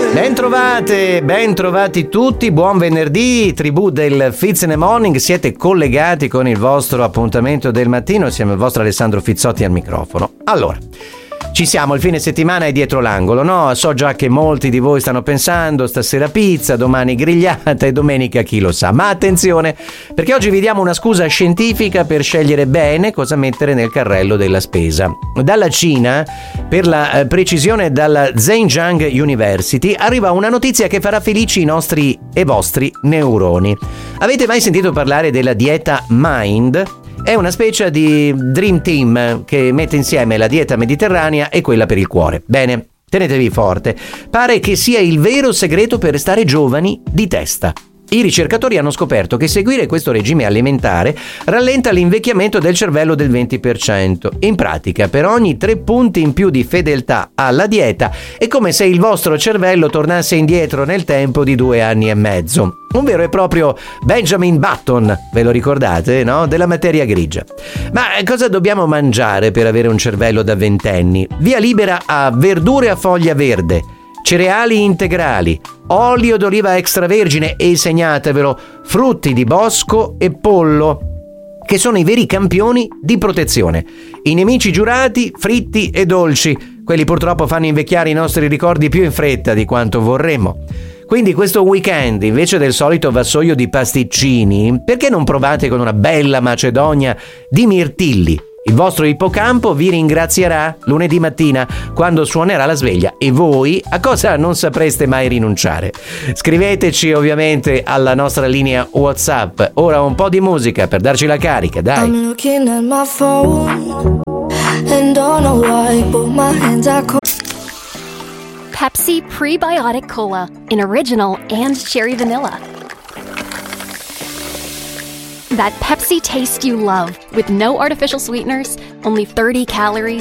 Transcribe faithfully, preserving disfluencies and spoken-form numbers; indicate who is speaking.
Speaker 1: Bentrovate, bentrovati tutti, buon venerdì, tribù del Fizz in the Morning, siete collegati con il vostro appuntamento del mattino, siamo il vostro Alessandro Fizzotti al microfono. Allora, ci siamo, il fine settimana è dietro l'angolo, no? So già che molti di voi stanno pensando stasera pizza, domani grigliata e domenica chi lo sa. Ma attenzione, perché oggi vi diamo una scusa scientifica per scegliere bene cosa mettere nel carrello della spesa. Dalla Cina, per la precisione dalla Zhejiang University, arriva una notizia che farà felici i nostri e vostri neuroni. Avete mai sentito parlare della dieta Mind? È una specie di dream team che mette insieme la dieta mediterranea e quella per il cuore. Bene, tenetevi forte. Pare che sia il vero segreto per restare giovani di testa. I ricercatori hanno scoperto che seguire questo regime alimentare rallenta l'invecchiamento del cervello del venti per cento. In pratica, per ogni tre punti in più di fedeltà alla dieta, è come se il vostro cervello tornasse indietro nel tempo di due anni e mezzo. Un vero e proprio Benjamin Button, ve lo ricordate, no? Della materia grigia. Ma cosa dobbiamo mangiare per avere un cervello da ventenni? Via libera a verdure a foglia verde, cereali integrali, olio d'oliva extravergine e, segnatevelo, frutti di bosco e pollo, che sono i veri campioni di protezione. I nemici giurati, fritti e dolci. Quelli purtroppo fanno invecchiare i nostri ricordi più in fretta di quanto vorremmo. Quindi questo weekend, invece del solito vassoio di pasticcini, perché non provate con una bella macedonia di mirtilli? Il vostro ippocampo vi ringrazierà lunedì mattina quando suonerà la sveglia e voi a cosa non sapreste mai rinunciare. Scriveteci ovviamente alla nostra linea WhatsApp. Ora un po' di musica per darci la carica, dai. I'm looking at my phone and don't know why, but my hands are cold.
Speaker 2: Pepsi Prebiotic Cola in original and cherry vanilla. That Pepsi taste you love with no artificial sweeteners, only thirty calories.